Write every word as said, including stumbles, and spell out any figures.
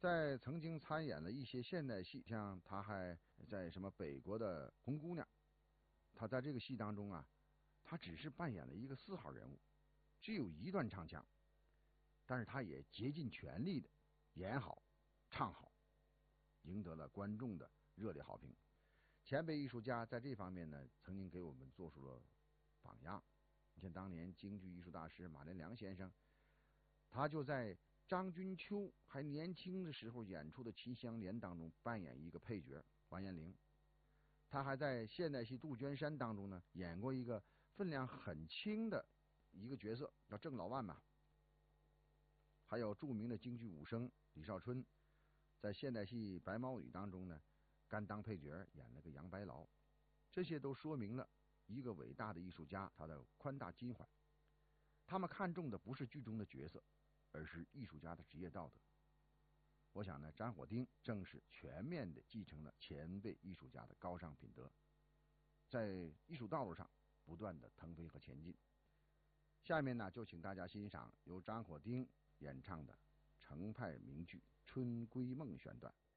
在曾经参演了一些现代戏，像他还在什么北国的红姑娘，他在这个戏当中啊，他只是扮演了一个四号人物，只有一段唱腔，但是他也竭尽全力的演好、唱好，赢得了观众的热烈好评。前辈艺术家在这方面呢，曾经给我们做出了榜样。你像当年京剧艺术大师马连良先生，他就在张君秋还年轻的时候演出的《秦香莲》当中扮演一个配角王延龄。他还在现代戏《杜鹃山》当中呢演过一个分量很轻的一个角色，叫郑老万嘛。还有著名的京剧武生李少春，在现代戏《白毛女》当中呢，甘当配角演了个杨白劳。这些都说明了一个伟大的艺术家他的宽大襟怀。他们看重的不是剧中的角色，而是艺术家的职业道德。我想呢，张火丁正是全面的继承了前辈艺术家的高尚品德，在艺术道路上不断的腾飞和前进。下面呢，就请大家欣赏由张火丁演唱的程派名剧《春闺梦》选段。